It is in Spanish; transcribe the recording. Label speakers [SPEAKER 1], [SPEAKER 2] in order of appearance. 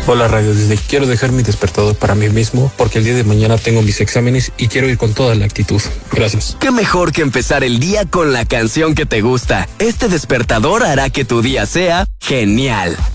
[SPEAKER 1] Hola Radio Disney, quiero dejar mi despertador para mí mismo porque el día de mañana tengo mis exámenes y quiero ir con toda la actitud. Gracias.
[SPEAKER 2] Qué mejor que empezar el día con la canción que te gusta. Este despertador hará que tu día sea genial.